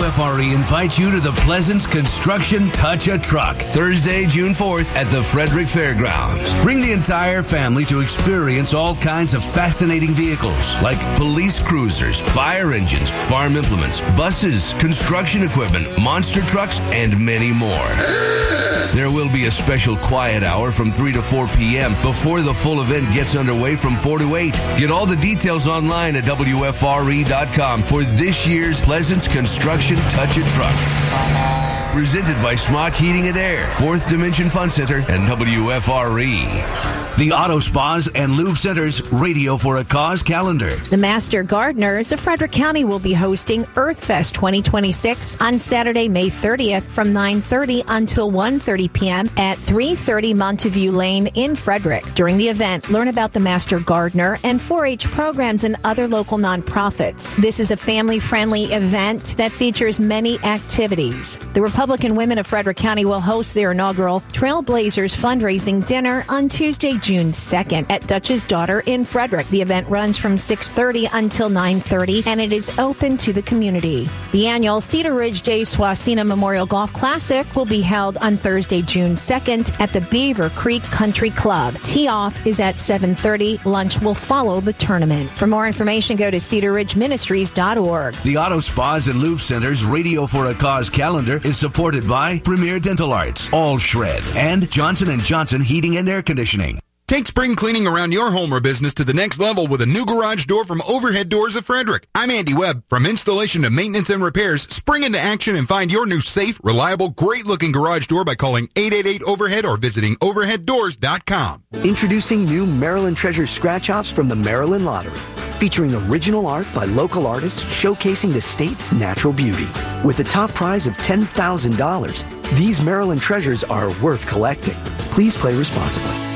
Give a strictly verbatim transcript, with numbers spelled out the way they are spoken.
F R E invites you to the Pleasance Construction Touch a Truck, Thursday, June fourth at the Frederick Fairgrounds. Bring the entire family to experience all kinds of fascinating vehicles like police cruisers, fire engines, farm implements, buses, construction equipment, monster trucks, and many more. There will be a special quiet hour from three to four p.m. before the full event gets underway from four to eight. Get all the details online at W F R E dot com for this year's Pleasance Construction Touch a Truck. Presented by Smock Heating and Air, Fourth Dimension Fun Center, and W F R E. The Auto Spas and Lube Center's Radio for a Cause calendar. The Master Gardeners of Frederick County will be hosting EarthFest twenty twenty-six on Saturday, May thirtieth from nine thirty until one thirty p.m. at three thirty Monteview Lane in Frederick. During the event, learn about the Master Gardener and four H programs and other local nonprofits. This is a family-friendly event that features many activities. The Republican Women of Frederick County will host their inaugural Trailblazers fundraising dinner on Tuesday, June second at Dutch's Daughter in Frederick. The event runs from six thirty until nine thirty, and it is open to the community. The annual Cedar Ridge Dave Swasina Memorial Golf Classic will be held on Thursday, June second at the Beaver Creek Country Club. Tee-off is at seven thirty. Lunch will follow the tournament. For more information, go to cedar ridge ministries dot org. The Auto Spas and Lube Center's Radio for a Cause calendar is supported by Premier Dental Arts, All Shred, and Johnson and Johnson Heating and Air Conditioning. Take spring cleaning around your home or business to the next level with a new garage door from Overhead Doors of Frederick. I'm Andy Webb. From installation to maintenance and repairs, spring into action and find your new safe, reliable, great-looking garage door by calling eight eight eight overhead or visiting overhead doors dot com. Introducing new Maryland Treasure Scratch-Offs from the Maryland Lottery, featuring original art by local artists showcasing the state's natural beauty. With a top prize of ten thousand dollars, these Maryland treasures are worth collecting. Please play responsibly.